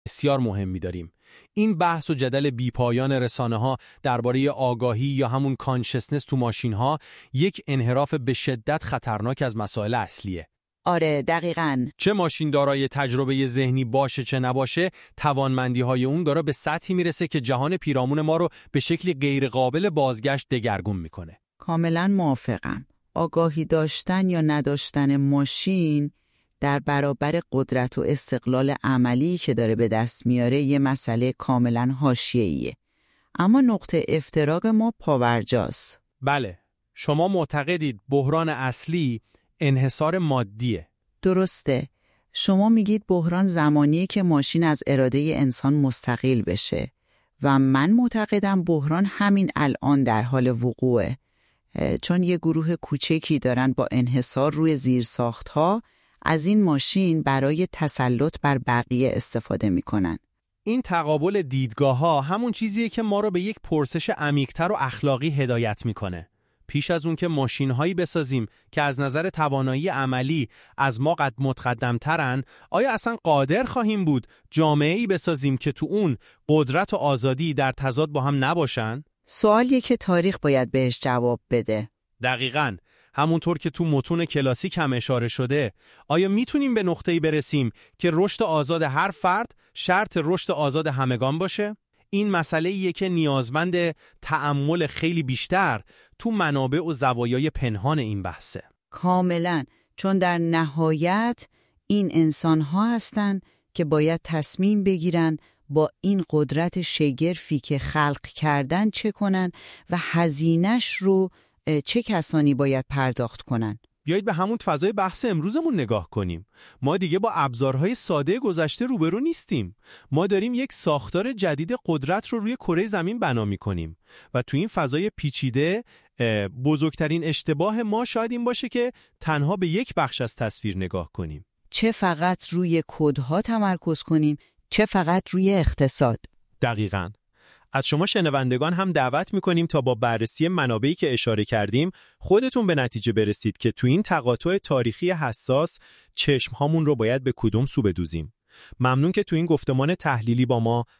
بسیار مهمی داریم. این بحث و جدل بیپایان رسانه‌ها درباره آگاهی یا همون کانشسنس تو ماشین‌ها یک انحراف به شدت خطرناک از مسائل اصلیه. آره دقیقاً. چه ماشین دارای تجربه ذهنی باشه چه نباشه، توانمندی‌های اون داره به سطحی میرسه که جهان پیرامون ما رو به شکلی غیر قابل بازگشت دگرگون میکنه. کاملاً موافقم. آگاهی داشتن یا نداشتن ماشین در برابر قدرت و استقلال عملی که داره به دست میاره یه مسئله کاملاً حاشیه‌ایه. اما نقطه افتراق ما پاورجاست. بله، شما معتقدید بحران اصلی انحصار مادیه. درسته. شما میگید بحران زمانیه که ماشین از اراده انسان مستقل بشه و من معتقدم بحران همین الان در حال وقوعه، چون یه گروه کوچکی دارن با انحصار روی زیرساخت‌ها از این ماشین برای تسلط بر بقیه استفاده میکنن. این تقابل دیدگاه‌ها همون چیزیه که ما رو به یک پرسش عمیق‌تر و اخلاقی هدایت میکنه. پیش از اون که ماشین‌هایی بسازیم که از نظر توانایی عملی از ما قد متقدم‌ترن، آیا اصلا قادر خواهیم بود جامعه‌ای بسازیم که تو اون قدرت و آزادی در تضاد با هم نباشن؟ سوالیه که تاریخ باید بهش جواب بده. دقیقاً. همونطور که تو متون کلاسیک هم اشاره شده، آیا میتونیم به نقطه‌ای برسیم که رشد آزاد هر فرد شرط رشد آزاد همگان باشه؟ این مسئله‌ایه که نیازمند تأمل خیلی بیشتر تو منابع و زوایای پنهان این بحثه. کاملاً، چون در نهایت این انسان‌ها هستن که باید تصمیم بگیرن با این قدرت شگرفی که خلق کردن چه کنن و هزینه‌اش رو چه کسانی باید پرداخت کنن. بیایید به همون فضای بحث امروزمون نگاه کنیم. ما دیگه با ابزارهای ساده گذشته روبرو نیستیم. ما داریم یک ساختار جدید قدرت رو روی کره زمین بنا می‌کنیم و تو این فضای پیچیده بزرگترین اشتباه ما شاید این باشه که تنها به یک بخش از تصویر نگاه کنیم. چه فقط روی کدها تمرکز کنیم، چه فقط روی اقتصاد. دقیقاً. از شما شنوندگان هم دعوت می‌کنیم تا با بررسی منابعی که اشاره کردیم خودتون به نتیجه برسید که تو این تقاطع تاریخی حساس چشم‌هامون رو باید به کدوم سو بدوزیم. ممنون که تو این گفتمان تحلیلی با ما